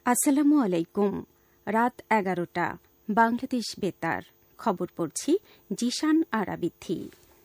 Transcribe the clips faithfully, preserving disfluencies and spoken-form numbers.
আসসালামু আলাইকুম। রাত এগারোটা বাংলাদেশ বেতার খবর পড়ছি জিশান আরাবিথি।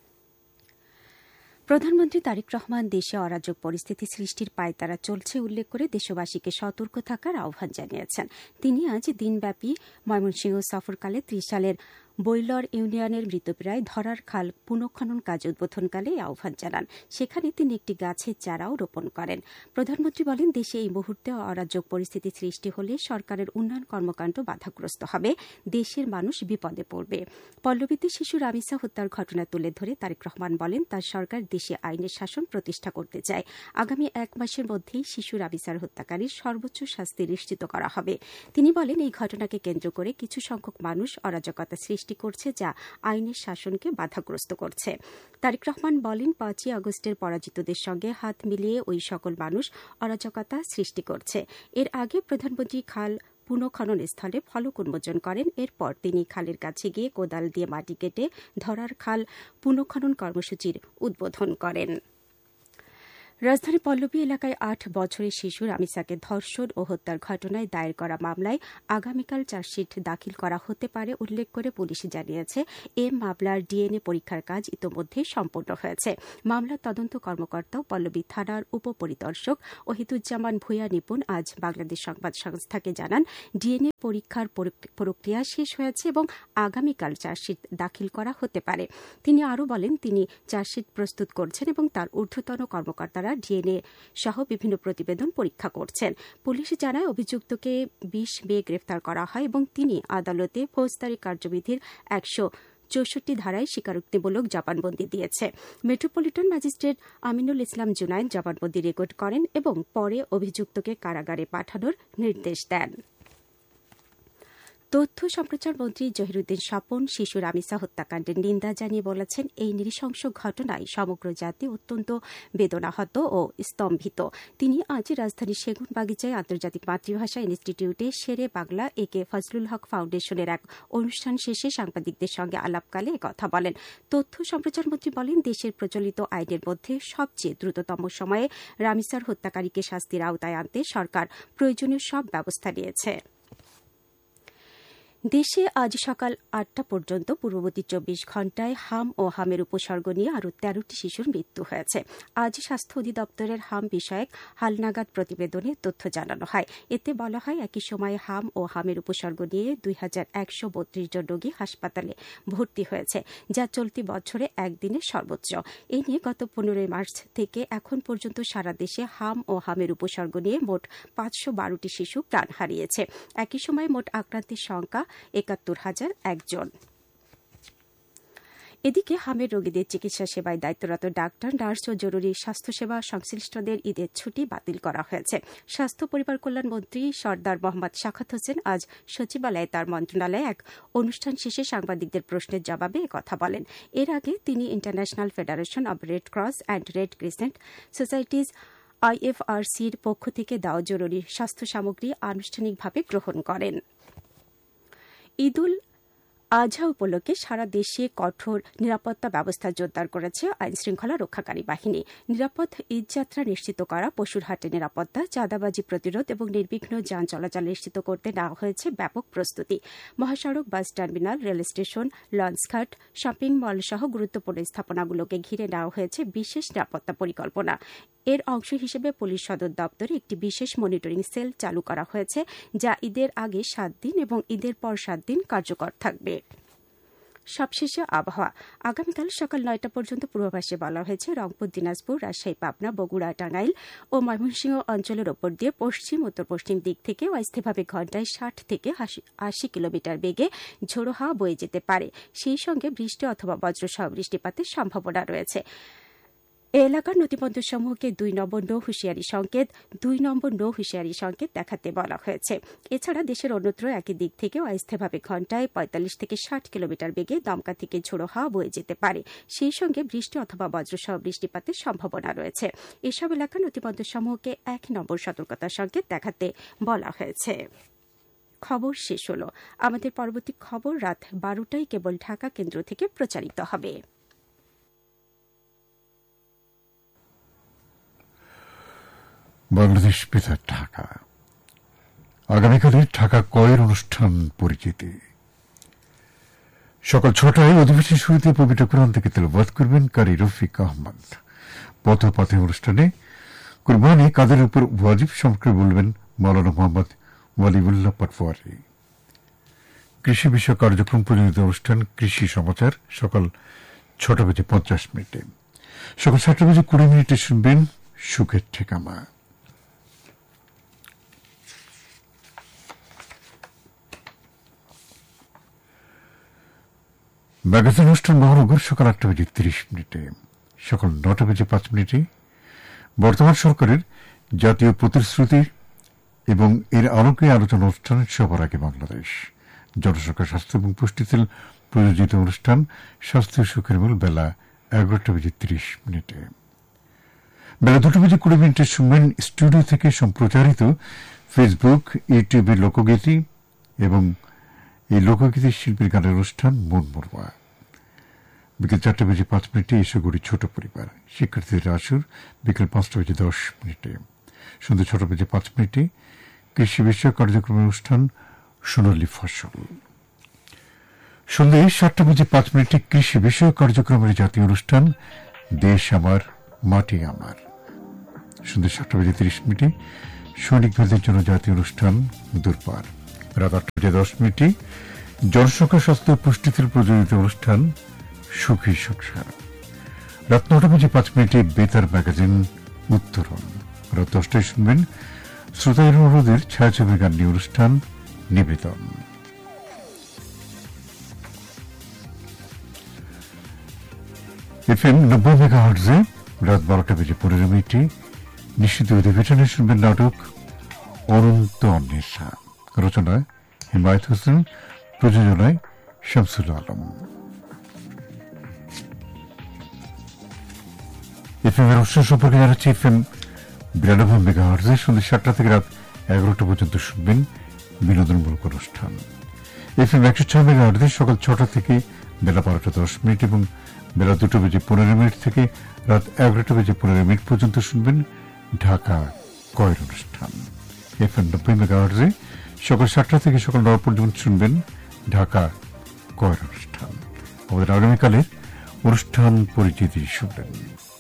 প্রধানমন্ত্রী তারেক রহমান দেশে অরাজক পরিস্থিতি সৃষ্টির পায়তারা চলছে উল্লেখ করে দেশবাসীকে সতর্ক থাকার আহ্বান জানিয়েছেন। তিনি আজ দিনব্যাপী ময়মনসিংহ সফরকালে ত্রিশ সালের বৈলর ইউনিয়নের মৃতপ্রায় ধরার খাল পুনঃখনন কাজ উদ্বোধনকালে এই আহ্বান জানান। সেখানে তিনি একটি গাছের চারাও রোপণ করেন। প্রধানমন্ত্রী বলেন, দেশে এই মুহূর্তে অরাজক পরিস্থিতি সৃষ্টি হলে সরকারের উন্নয়ন কর্মকাণ্ড বাধাগ্রস্ত হবে, দেশের মানুষ বিপদে পড়বে। পল্লবীতে শিশু রামিসা হত্যার ঘটনা তুলে ধরে তারেক রহমান বলেন, তার সরকার দেশে আইনের শাসন প্রতিষ্ঠা করতে চায়। আগামী এক মাসের মধ্যেই শিশু রামিসার হত্যাকারীর সর্বোচ্চ শাস্তি নিশ্চিত করা হবে। তিনি বলেন, এই ঘটনাকে কেন্দ্র করে কিছু সংখ্যক মানুষ অরাজকতা সৃষ্টি করছে, যা আইনের শাসনকে বাধাগ্রস্ত করছে। তারেক রহমান বলেন, পাঁচই আগস্টের পরাজিতদের সঙ্গে হাত মিলিয়ে ওই সকল মানুষ অরাজকতা সৃষ্টি করছে। এর আগে প্রধানমন্ত্রী খাল পুনঃখনন স্থলে ফলক উন্মোচন করেন। এরপর তিনি খালের কাছে গিয়ে কোদাল দিয়ে মাটি কেটে ধরার খাল পুনঃখনন কর্মসূচির উদ্বোধন করেন। রাজধানী পল্লবী এলাকায় আট বছরের শিশু রামিসাকে ধর্ষণ ও হত্যার ঘটনায় দায়ের করা মামলায় আগামীকাল চার্জশিট দাখিল করা হতে পারে উল্লেখ করে পুলিশ জানিয়েছে, এ মামলার ডিএনএ পরীক্ষার কাজ ইতোমধ্যে সম্পন্ন হয়েছে। মামলার তদন্ত কর্মকর্তা পল্লবী থানার উপপরিদর্শক ওহিদুজ্জামান ভূঁইয়া নিপুণ আজ বাংলাদেশ সংবাদ সংস্থাকে জানান, ডিএনএ পরীক্ষার প্রক্রিয়া শেষ হয়েছে এবং আগামীকাল চার্জশিট দাখিল করা হতে পারে। তিনি আরও বলেন, তিনি চার্জশিট প্রস্তুত করছেন এবং তার ঊর্ধ্বতন কর্মকর্তারা ডিএনএ সহ বিভিন্ন প্রতিবেদন পরীক্ষা করছেন। পুলিশ জানায়, অভিযুক্তকে বিশ মে গ্রেফতার করা হয় এবং তিনি আদালতে ফৌজদারি কার্যবিধির একশো চৌষট্টি ধারায় স্বীকারোক্তিমূলক জবানবন্দি দিয়েছে। মেট্রোপলিটন ম্যাজিস্ট্রেট আমিনুল ইসলাম জুনায়েদ জবানবন্দি রেকর্ড করেন এবং পরে অভিযুক্তকে কারাগারে পাঠানোর নির্দেশ দেন। তথ্য সম্প্রচার মন্ত্রী জহিরুদ্দিন স্বপন শিশু রামিসা হত্যাকাণ্ডের নিন্দা জানিয়ে বলেছেন, এই নৃশংস ঘটনায় সমগ্র জাতি অত্যন্ত বেদনাহত ও স্তম্ভিত। তিনি আজ রাজধানীর সেগুনবাগিচায় আন্তর্জাতিক মাতৃভাষা ইনস্টিটিউটে শেরে বাংলা এ কে ফজলুল হক ফাউন্ডেশনের এক অনুষ্ঠান শেষে সাংবাদিকদের সঙ্গে আলাপকালে একথা বলেন। তথ্য সম্প্রচার মন্ত্রী বলেন, দেশের প্রচলিত আইনের মধ্যে সবচেয়ে দ্রুততম সময়ে রামিসার হত্যাকারীকে শাস্তির আওতায় আনতে সরকার প্রয়োজনীয় সব ব্যবস্থা নিয়েছে। দেশে আজ সকাল আটটা পর্যন্ত পূর্ববর্তী চব্বিশ ঘণ্টায় হাম ও হামের উপসর্গ নিয়ে আরও তেরোটি শিশুর মৃত্যু হয়েছে। আজ স্বাস্থ্য অধিদপ্তরের হাম বিষয়ক হালনাগাদ প্রতিবেদনে তথ্য জানানো হয়। এতে বলা হয়, একই সময়ে হাম ও হামের উপসর্গ নিয়ে দুই হাজার একশো বত্রিশ জন রোগী হাসপাতালে ভর্তি হয়েছে, যা চলতি বছরে একদিনে সর্বোচ্চ। এ নিয়ে গত পনেরোই মার্চ থেকে এখন পর্যন্ত সারা দেশে হাম ও হামের উপসর্গ নিয়ে মোট পাঁচশো বারোটি শিশু প্রাণ হারিয়েছে। একই সময়ে মোট আক্রান্তের সংখ্যা একাত্তর হাজার একজন। এদিকে হামের রোগীদের চিকিৎসা সেবায় দায়িত্বরত ডাক্তার, নার্স ও জরুরি স্বাস্থ্যসেবা সংশ্লিষ্টদের ঈদের ছুটি বাতিল করা হয়েছে। স্বাস্থ্য পরিবার কল্যাণ মন্ত্রী সর্দার মোহাম্মদ শাখাত হোসেন আজ সচিবালয়ে তার মন্ত্রণালয়ে এক অনুষ্ঠান শেষে সাংবাদিকদের প্রশ্নের জবাবে একথা বলেন। এর আগে তিনি international federation of red cross and red crescent societies আইএফআরসির পক্ষ থেকে দেওয়া জরুরি স্বাস্থ্য সামগ্রী আনুষ্ঠানিকভাবে গ্রহণ করেন। ঈদুল আজহা উপলক্ষে সারা দেশে কঠোর নিরাপত্তা ব্যবস্থা জোরদার করেছে আইনশৃঙ্খলা রক্ষাকারী বাহিনী। নিরাপদ ঈদযাত্রা নিশ্চিত করা, পশুর হাটের নিরাপত্তা, চাঁদাবাজি প্রতিরোধ এবং নির্বিঘ্ন যান চলাচল নিশ্চিত করতে নেওয়া হয়েছে ব্যাপক প্রস্তুতি। মহাসড়ক, bus terminal, rail station, লঞ্চঘাট, shopping mall সহ গুরুত্বপূর্ণ স্থাপনাগুলোকে ঘিরে নেওয়া হয়েছে বিশেষ নিরাপত্তা পরিকল্পনা। এর অংশ হিসেবে পুলিশ সদর দপ্তরে একটি বিশেষ মনিটরিং সেল চালু করা হয়েছে, যা ঈদের আগে সাত দিন এবং ঈদের পর সাত দিন কার্যকর থাকবে। সবশেষে আবহাওয়া। আগামীকাল সকাল নয়টা পর্যন্ত পূর্বাভাসে বলা হয়েছে, রংপুর, দিনাজপুর, রাজশাহী, পাবনা, বগুড়া, টাঙ্গাইল ও ময়মনসিংহ অঞ্চলের ওপর দিয়ে পশ্চিম উত্তর পশ্চিম দিক থেকে অস্থায়ীভাবে ঘণ্টায় ষাট থেকে আশি কিলোমিটার বেগে ঝোড়ো হাওয়া বয়ে যেতে পারে। সেই সঙ্গে বৃষ্টি অথবা বজ্রসহ বৃষ্টিপাতের সম্ভাবনা রয়েছে। এ এলাকার নদীবন্দরসমূহকে দুই নম্বর নৌ হুঁশিয়ারি সংকেত দুই নম্বর নৌ হুঁশিয়ারি সংকেত দেখাতে বলা হয়েছে। এছাড়া দেশের অন্যত্র একই দিক থেকে অস্থায়ীভাবে ঘণ্টায় পঁয়তাল্লিশ থেকে ষাট কিলোমিটার বেগে দমকা থেকে ঝোড়ো হাওয়া বয়ে যেতে পারে। সেই সঙ্গে বৃষ্টি অথবা বজ্রসহ বৃষ্টিপাতের সম্ভাবনা রয়েছে। এসব এলাকার নদীবন্দরসমূহকে এক নম্বর সতর্কতা সংকেত দেখাতে বলা হয়েছে। খবর শেষ হল। আমাদের পরবর্তী খবর রাত বারোটায় কেবল ঢাকা কেন্দ্র থেকে প্রচারিত হবে। বাংলাদেশ বেতার ঢাকা। আগামীকালের ঢাকা কয়ের অনুষ্ঠান পরিচিতি। সকাল ছটায় অধিবেশন শুরুতে পবিত্র কোরআন থেকে তেলাওয়াত করবেন কারি রফিক আহমদ। পথ পথে অনুষ্ঠানে কুরবানি কাদের উপর ওয়াজিব সম্পর্কে বলবেন মাওলানা মোহাম্মদ ওয়ালিউল্লাহ পাটওয়ারি। কৃষি বিষয়ক কার্যক্রম পরিচালিত অনুষ্ঠান কৃষি সমাচার সকাল ছটা বেজে পঞ্চাশ মিনিটে। সকাল সাতটা বেজে কুড়ি মিনিটে শুনবেন সুখের ঠিকানা। ম্যাগাজিন অনুষ্ঠান মহানগর সকাল আটটা বেজে তিরিশ মিনিটে। সকাল নটা বেজে পাঁচ মিনিটে বর্তমান সরকারের জাতীয় প্রতিশ্রুতি এবং এর আলোকে আলোচনা অনুষ্ঠান সবার আগে বাংলাদেশ। জনসংখ্যা স্বাস্থ্য এবং পুষ্টিতেল প্রযোজিত অনুষ্ঠান স্বাস্থ্য সুখের মূল বেলা এগারোটা বেজে তিরিশ মিনিটে। বেলা দুটো বেজে কুড়ি মিনিটে শুনবেন স্টুডিও থেকে সম্প্রচারিত ফেসবুক ইউটিউবে লোকগীতি এবং এই লোকগীতির শিল্পীর গানের অনুষ্ঠান মন মরুয়া। বিকেল চারটা বেজে পাঁচ মিনিটে এসে গড়ি ছোট পরিবার শিক্ষার্থীদের আসর বিকেল পাঁচটা বেজে দশ মিনিটে। সন্ধ্যা ছটা বেজে পাঁচ মিনিটে কৃষি বিষয়ক কার্যক্রমের অনুষ্ঠান সোনালী ফসল। সন্ধ্যায় সাতটা বেজে পাঁচ মিনিটে কৃষি বিষয়ক কার্যক্রমের জাতীয় অনুষ্ঠান দেশ আমার মাটি আমার। সন্ধ্যা সাতটা বেজে তিরিশ মিনিটে সৈনিক ভাইদের জন্য জাতীয় অনুষ্ঠান দূরপার। রাত আটটা বেজে দশ মিনিটে জনসংখ্যা স্বাস্থ্য পুষ্টিতেল প্রযোজিত অনুষ্ঠান সুখী সংসার। রাত নটা বেজে পাঁচ মিনিটে বেতার ম্যাগাজিন উত্তরণ। রাত দশটায় শুনবেন শ্রোতা অনুরোধের ছায়াছবি গান নিয়ে অনুষ্ঠান নিবেদন। এফএম নব্বই মেগা হার্টজে রাত বারোটা বেজে পনেরো মিনিটে নিশ্চিত অধিবেশনে শুনবেন নাটক অনন্ত অন্বেষা। রচনায় হিমায়ত হোসেন, প্রযোজনায় শামসুল আলম। এফএম এর অনুষ্ঠান সম্পর্কে জানাচ্ছি এফএম বিরানব্বই মেগা হার্টজে সন্ধ্যা সাতটা থেকে রাত এগারোটা পর্যন্ত শুনবেন বিনোদনমূলক অনুষ্ঠান। এফএম একশো ছয় মেগা হার্টজে সকাল ছটা থেকে বেলা বারোটা দশ মিনিট এবং বেলা দুটো বেজে পনেরো মিনিট থেকে রাত এগারোটা বেজে পনেরো মিনিট পর্যন্ত শুনবেন ঢাকা কয়ের অনুষ্ঠান। এফএম নব্বই মেগা হার্টজে সকাল সাতটা থেকে সকাল নটা পর্যন্ত শুনবেন ঢাকা কয়ের অনুষ্ঠান। আমাদের আগামীকালের অনুষ্ঠান পরিচিতি শুনবেন।